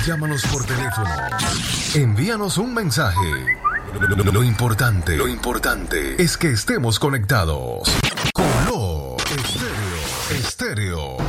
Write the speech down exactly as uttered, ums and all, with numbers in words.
Llámanos por teléfono. Envíanos un mensaje. Lo, lo- lo importante, lo importante es que estemos conectados. Color Estéreo. Estéreo.